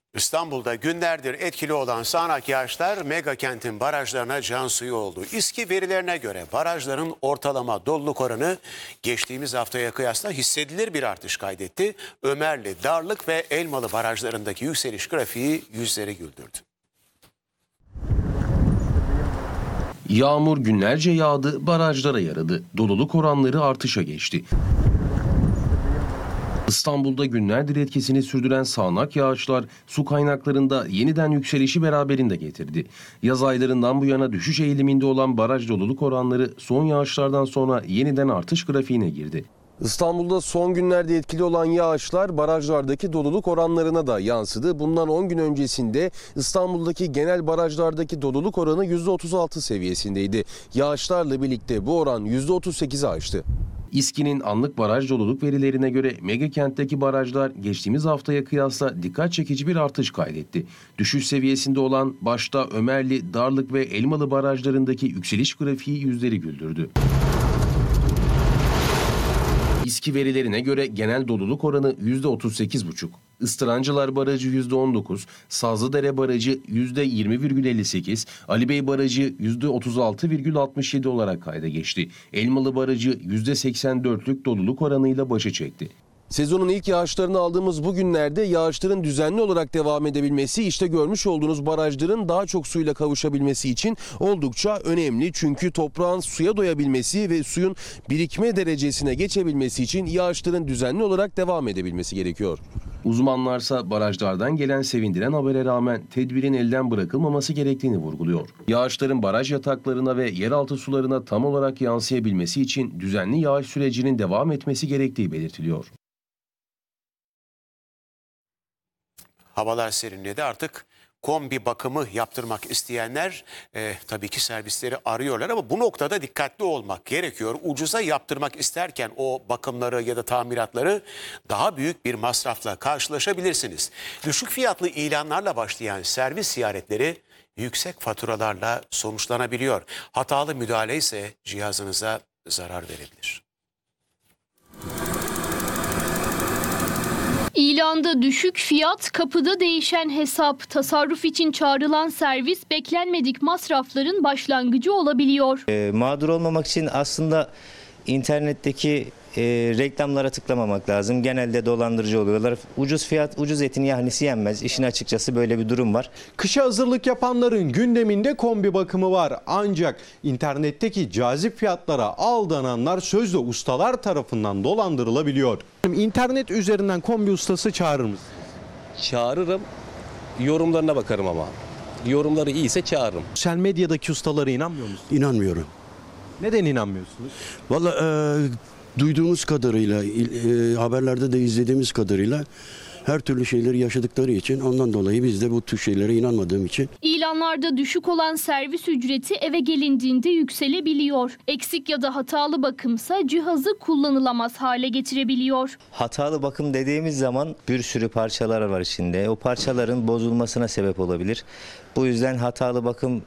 İstanbul'da günlerdir etkili olan sağanak yağışlar mega kentin barajlarına can suyu oldu. İSKİ verilerine göre barajların ortalama doluluk oranı geçtiğimiz haftaya kıyasla hissedilir bir artış kaydetti. Ömerli, Darlık ve Elmalı barajlarındaki yükseliş grafiği yüzleri güldürdü. Yağmur günlerce yağdı, barajlara yaradı. Doluluk oranları artışa geçti. İstanbul'da günlerdir etkisini sürdüren sağanak yağışlar su kaynaklarında yeniden yükselişi beraberinde getirdi. Yaz aylarından bu yana düşüş eğiliminde olan baraj doluluk oranları son yağışlardan sonra yeniden artış grafiğine girdi. İstanbul'da son günlerde etkili olan yağışlar barajlardaki doluluk oranlarına da yansıdı. Bundan 10 gün öncesinde İstanbul'daki genel barajlardaki doluluk oranı %36 seviyesindeydi. Yağışlarla birlikte bu oran %38'i aştı. İSKİ'nin anlık baraj doluluk verilerine göre mega kentteki barajlar geçtiğimiz haftaya kıyasla dikkat çekici bir artış kaydetti. Düşüş seviyesinde olan başta Ömerli, Darlık ve Elmalı barajlarındaki yükseliş grafiği yüzleri güldürdü. İSKİ verilerine göre genel doluluk oranı %38,5. Istırancılar Barajı %19, Sazlıdere Barajı %20,58, Ali Bey Barajı %36,67 olarak kayda geçti. Elmalı Barajı %84'lük doluluk oranıyla başa çekti. Sezonun ilk yağışlarını aldığımız bu günlerde yağışların düzenli olarak devam edebilmesi, işte görmüş olduğunuz barajların daha çok suyla kavuşabilmesi için oldukça önemli. Çünkü toprağın suya doyabilmesi ve suyun birikme derecesine geçebilmesi için yağışların düzenli olarak devam edebilmesi gerekiyor. Uzmanlarsa barajlardan gelen sevindiren habere rağmen tedbirin elden bırakılmaması gerektiğini vurguluyor. Yağışların baraj yataklarına ve yeraltı sularına tam olarak yansıyabilmesi için düzenli yağış sürecinin devam etmesi gerektiği belirtiliyor. Havalar serinledi, artık kombi bakımı yaptırmak isteyenler tabii ki servisleri arıyorlar ama bu noktada dikkatli olmak gerekiyor. Ucuza yaptırmak isterken o bakımları ya da tamiratları daha büyük bir masrafla karşılaşabilirsiniz. Düşük fiyatlı ilanlarla başlayan servis ziyaretleri yüksek faturalarla sonuçlanabiliyor. Hatalı müdahale ise cihazınıza zarar verebilir. İlanda düşük fiyat, kapıda değişen hesap. Tasarruf için çağrılan servis beklenmedik masrafların başlangıcı olabiliyor. Mağdur olmamak için aslında internetteki reklamlara tıklamamak lazım. Genelde dolandırıcı oluyorlar. Ucuz fiyat, ucuz etin yahnisi yenmez. İşin açıkçası böyle bir durum var. Kışa hazırlık yapanların gündeminde kombi bakımı var. Ancak internetteki cazip fiyatlara aldananlar sözde ustalar tarafından dolandırılabiliyor. İnternet üzerinden kombi ustası çağırır mısın? Çağırırım, yorumlarına bakarım ama. Yorumları iyiyse çağırırım. Sosyal medyadaki ustalara inanmıyor musun? İnanmıyorum. Neden inanmıyorsunuz? Vallahi duyduğumuz kadarıyla, haberlerde de izlediğimiz kadarıyla her türlü şeyleri yaşadıkları için, ondan dolayı biz de bu tür şeylere inanmadığım için. İlanlarda düşük olan servis ücreti eve gelindiğinde yükselebiliyor. Eksik ya da hatalı bakımsa cihazı kullanılamaz hale getirebiliyor. Hatalı bakım dediğimiz zaman bir sürü parçalar var içinde. O parçaların bozulmasına sebep olabilir. Bu yüzden hatalı bakım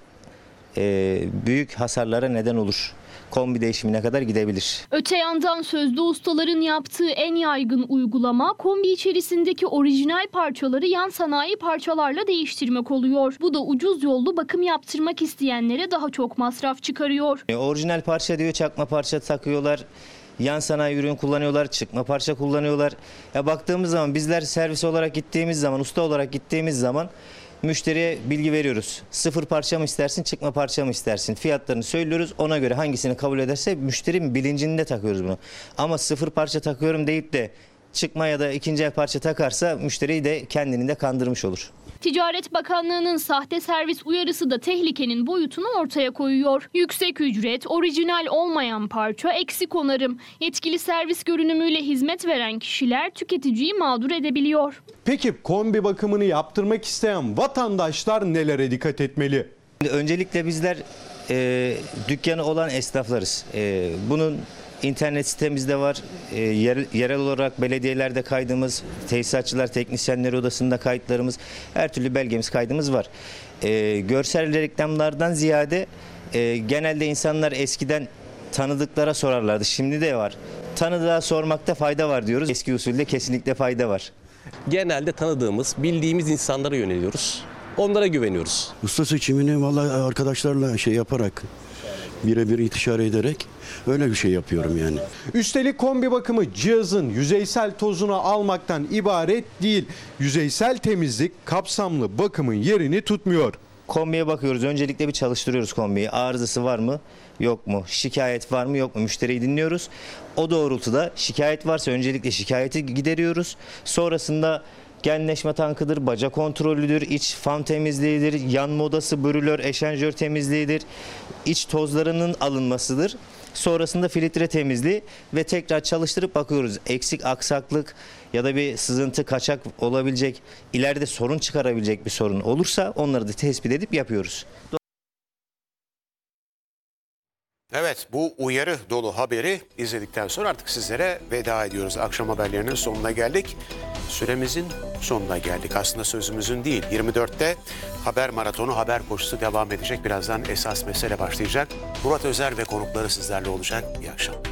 büyük hasarlara neden olur. Kombi değişimine kadar gidebilir. Öte yandan sözde ustaların yaptığı en yaygın uygulama kombi içerisindeki orijinal parçaları yan sanayi parçalarla değiştirmek oluyor. Bu da ucuz yollu bakım yaptırmak isteyenlere daha çok masraf çıkarıyor. Orijinal parça diyor, çakma parça takıyorlar. Yan sanayi ürün kullanıyorlar, çıkma parça kullanıyorlar. Baktığımız zaman bizler servis olarak gittiğimiz zaman, usta olarak gittiğimiz zaman müşteriye bilgi veriyoruz. Sıfır parça mı istersin, çıkma parça mı istersin? Fiyatlarını söylüyoruz. Ona göre hangisini kabul ederse müşterinin bilincinde takıyoruz bunu. Ama sıfır parça takıyorum deyip de çıkma ya da ikinci el parça takarsa müşteriyi de kendini de kandırmış olur. Ticaret Bakanlığı'nın sahte servis uyarısı da tehlikenin boyutunu ortaya koyuyor. Yüksek ücret, orijinal olmayan parça, eksik onarım. Yetkili servis görünümüyle hizmet veren kişiler tüketiciyi mağdur edebiliyor. Peki kombi bakımını yaptırmak isteyen vatandaşlar nelere dikkat etmeli? Öncelikle bizler dükkanı olan esnaflarız. Bunun İnternet sitemizde var. Yerel olarak belediyelerde kaydımız, tesisatçılar, teknisyenler odasında kayıtlarımız, her türlü belgemiz, kaydımız var. Görsel reklamlardan ziyade genelde insanlar eskiden tanıdıklara sorarlardı. Şimdi de var. Tanıdığa sormakta fayda var diyoruz. Eski usulde kesinlikle fayda var. Genelde tanıdığımız, bildiğimiz insanlara yöneliyoruz. Onlara güveniyoruz. Usta seçimini vallahi arkadaşlarla şey yaparak, birebir istişare ederek öyle bir şey yapıyorum yani. Üstelik kombi bakımı cihazın yüzeysel tozunu almaktan ibaret değil. Yüzeysel temizlik kapsamlı bakımın yerini tutmuyor. Kombiye bakıyoruz. Öncelikle bir çalıştırıyoruz kombiyi. Arızası var mı? Yok mu? Şikayet var mı? Yok mu? Müşteriyi dinliyoruz. O doğrultuda şikayet varsa öncelikle şikayeti gideriyoruz. Sonrasında genleşme tankıdır, baca kontrolüdür, iç fan temizliğidir, yanma odası, brülör, eşanjör temizliğidir, iç tozlarının alınmasıdır. Sonrasında filtre temizliği ve tekrar çalıştırıp bakıyoruz. Eksik, aksaklık ya da bir sızıntı, kaçak olabilecek, ileride sorun çıkarabilecek bir sorun olursa onları da tespit edip yapıyoruz. Evet, bu uyarı dolu haberi izledikten sonra artık sizlere veda ediyoruz. Akşam haberlerinin sonuna geldik. Süremizin sonuna geldik. Aslında sözümüzün değil. 24'te haber maratonu, haber koşusu devam edecek. Birazdan esas mesele başlayacak. Murat Özer ve konukları sizlerle olacak. İyi akşamlar.